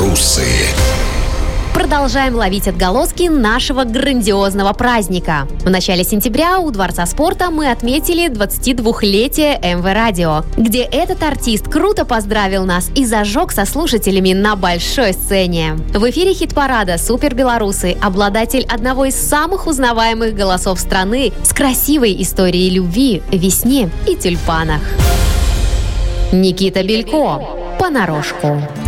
Белорусы. Продолжаем ловить отголоски нашего грандиозного праздника. В начале сентября у Дворца спорта мы отметили 22-летие МВ Радио, где этот артист круто поздравил нас и зажег со слушателями на большой сцене. В эфире хит-парада «Супер Белорусы» обладатель одного из самых узнаваемых голосов страны с красивой историей любви, весне и тюльпанах. Никита Белько. Понарошку.